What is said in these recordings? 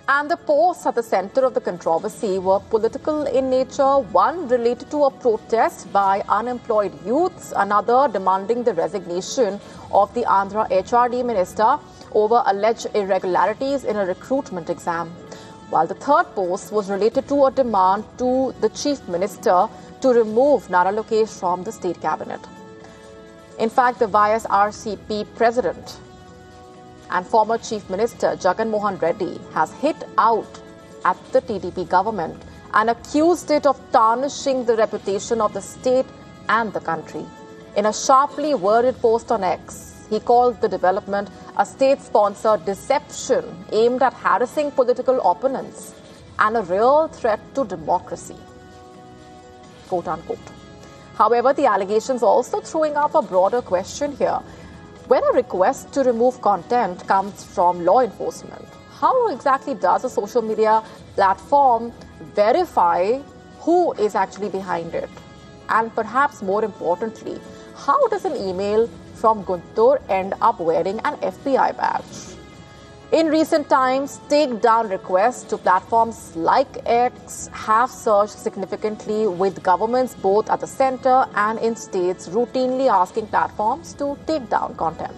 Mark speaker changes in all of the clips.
Speaker 1: And the posts at the center of the controversy were political in nature, one related to a protest by unemployed youths, another demanding the resignation of the Andhra HRD minister over alleged irregularities in a recruitment exam. While the third post was related to a demand to the chief minister to remove Nara Lokesh from the state cabinet. In fact, the YSRCP president and former Chief Minister Jagan Mohan Reddy has hit out at the TDP government and accused it of tarnishing the reputation of the state and the country. In a sharply worded post on X, he called the development a state-sponsored deception aimed at harassing political opponents and a real threat to democracy, quote unquote. However, the allegations also throwing up a broader question here. When a request to remove content comes from law enforcement, how exactly does a social media platform verify who is actually behind it? And perhaps more importantly, how does an email from Guntur end up wearing an FBI badge? In recent times, takedown requests to platforms like X have surged significantly, with governments both at the center and in states routinely asking platforms to take down content.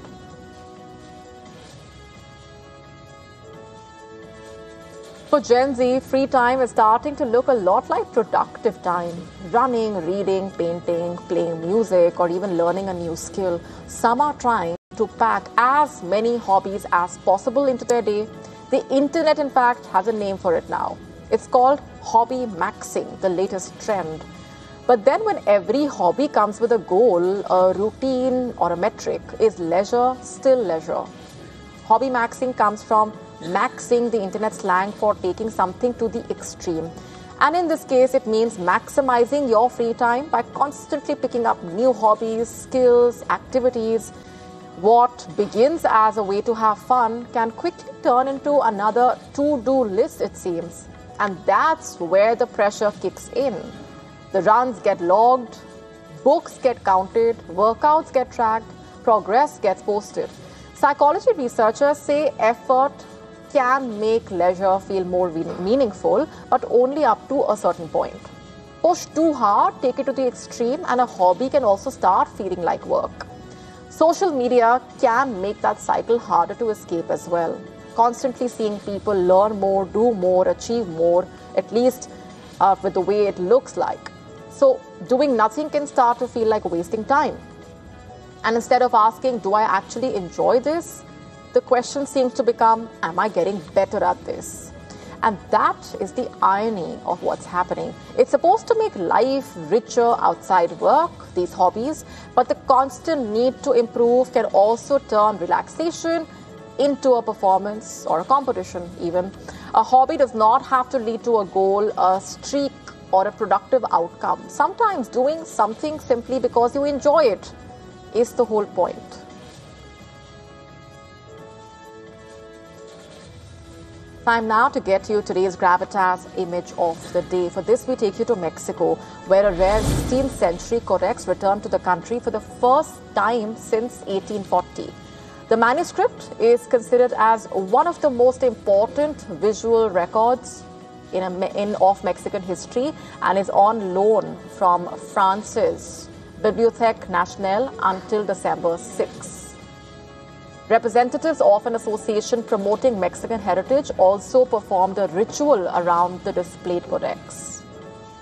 Speaker 1: For Gen Z, free time is starting to look a lot like productive time. Running, reading, painting, playing music, or even learning a new skill. Some are trying to pack as many hobbies as possible into their day. The internet, in fact, has a name for it now. It's called hobby maxing, the latest trend. But then when every hobby comes with a goal, a routine, or a metric, is leisure still leisure? Hobby maxing comes from maxing, the internet slang for taking something to the extreme. And in this case, it means maximizing your free time by constantly picking up new hobbies, skills, activities. What begins as a way to have fun can quickly turn into another to-do list, it seems. And that's where the pressure kicks in. The runs get logged, books get counted, workouts get tracked, progress gets posted. Psychology researchers say effort can make leisure feel more meaningful, but only up to a certain point. Push too hard, take it to the extreme, and a hobby can also start feeling like work. Social media can make that cycle harder to escape as well. Constantly seeing people learn more, do more, achieve more, at least with the way it looks like. So doing nothing can start to feel like wasting time. And instead of asking, do I actually enjoy this? The question seems to become, am I getting better at this? And that is the irony of what's happening. It's supposed to make life richer outside work, these hobbies, but the constant need to improve can also turn relaxation into a performance or a competition even. A hobby does not have to lead to a goal, a streak, or a productive outcome. Sometimes doing something simply because you enjoy it is the whole point. Time now to get you today's gravitas image of the day. For this, we take you to Mexico, where a rare 16th century codex returned to the country for the first time since 1840. The manuscript is considered as one of the most important visual records of Mexican history and is on loan from France's Bibliothèque Nationale until December 6. Representatives of an association promoting Mexican heritage also performed a ritual around the displayed codex.